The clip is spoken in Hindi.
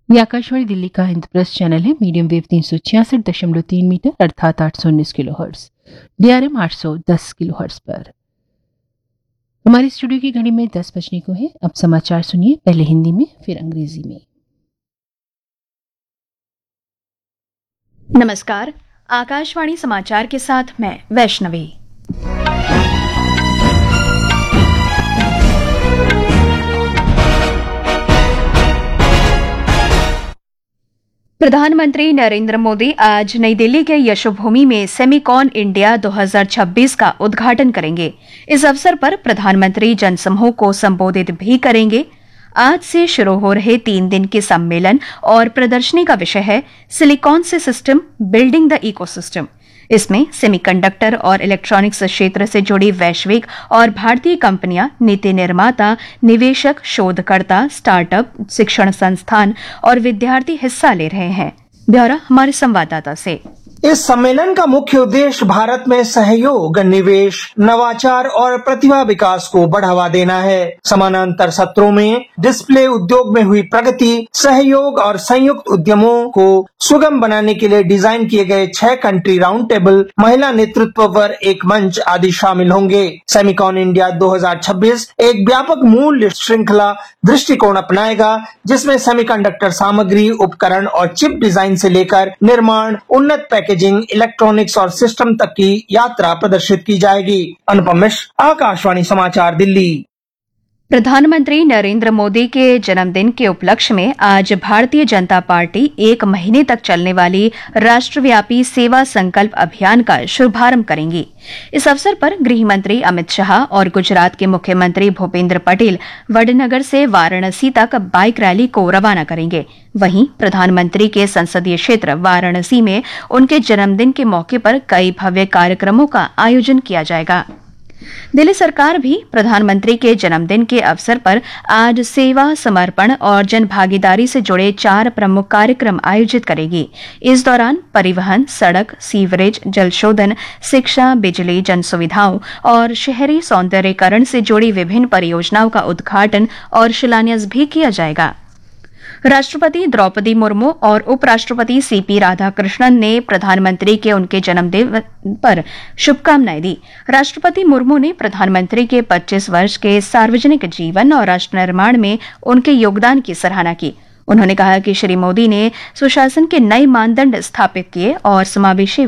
ये आकाशवाणी दिल्ली का इंद्रप्रस्थ चैनल है। मीडियम वेव 366.3 मीटर अर्थात 819 kilo hertz, DRM 810 kilo hertz पर। हमारे स्टूडियो की घड़ी में 10 बजने को है। अब समाचार सुनिए, पहले हिंदी में फिर अंग्रेजी में। नमस्कार, आकाशवाणी समाचार के साथ मैं वैष्णवी। प्रधानमंत्री नरेंद्र मोदी आज नई दिल्ली के यशोभूमि में सेमिकॉन इंडिया 2026 का उद्घाटन करेंगे। इस अवसर पर प्रधानमंत्री जनसमूह को संबोधित भी करेंगे। आज से शुरू हो रहे 3 दिन के सम्मेलन और प्रदर्शनी का विषय है सिलिकॉन से सिस्टम बिल्डिंग द इकोसिस्टम। इसमें सेमीकंडक्टर और इलेक्ट्रॉनिक्स क्षेत्र से जुड़ी वैश्विक और भारतीय कंपनियां, नीति निर्माता, निवेशक, शोधकर्ता, स्टार्टअप, शिक्षण संस्थान और विद्यार्थी हिस्सा ले रहे हैं। ब्यौरा हमारे संवाददाता से। इस सम्मेलन का मुख्य उद्देश्य भारत में सहयोग, निवेश, नवाचार और प्रतिभा विकास को बढ़ावा देना है। समानांतर सत्रों में डिस्प्ले उद्योग में हुई प्रगति, सहयोग और संयुक्त उद्यमों को सुगम बनाने के लिए डिजाइन किए गए 6 कंट्री राउंड टेबल, महिला नेतृत्व पर एक मंच आदि शामिल होंगे। सेमिकॉन इंडिया 2026 एक व्यापक मूल्य श्रृंखला दृष्टिकोण अपनाएगा, जिसमें सेमीकंडक्टर सामग्री, उपकरण और चिप डिजाइन से लेकर निर्माण, उन्नत पैकेजिंग, इलेक्ट्रॉनिक्स और सिस्टम तक की यात्रा प्रदर्शित की जाएगी। अनुपम मिश्र, आकाशवाणी समाचार, दिल्ली। प्रधानमंत्री नरेंद्र मोदी के जन्मदिन के उपलक्ष्य में आज भारतीय जनता पार्टी 1 महीने तक चलने वाली राष्ट्रव्यापी सेवा संकल्प अभियान का शुभारंभ करेंगी। इस अवसर पर गृह मंत्री अमित शाह और गुजरात के मुख्यमंत्री भूपेंद्र पटेल वडनगर से वाराणसी तक बाइक रैली को रवाना करेंगे। वहीं प्रधानमंत्री के संसदीय क्षेत्र वाराणसी में उनके जन्मदिन के मौके पर कई भव्य कार्यक्रमों का आयोजन किया जाएगा। दिल्ली सरकार भी प्रधानमंत्री के जन्मदिन के अवसर पर आज सेवा, समर्पण और जनभागीदारी से जुड़े 4 प्रमुख कार्यक्रम आयोजित करेगी। इस दौरान परिवहन, सड़क, सीवरेज, जल शोधन, शिक्षा, बिजली, जन सुविधाओं और शहरी सौंदर्यीकरण से जुड़ी विभिन्न परियोजनाओं का उद्घाटन और शिलान्यास भी किया जाएगा। राष्ट्रपति द्रौपदी मुर्मू और उपराष्ट्रपति CP राधाकृष्णन ने प्रधानमंत्री के उनके जन्मदिन पर शुभकामनाएं दी। राष्ट्रपति मुर्मू ने प्रधानमंत्री के 25 वर्ष के सार्वजनिक जीवन और राष्ट्र निर्माण में उनके योगदान की सराहना की। उन्होंने कहा कि श्री मोदी ने सुशासन के नए मानदंड स्थापित किए और समावेशी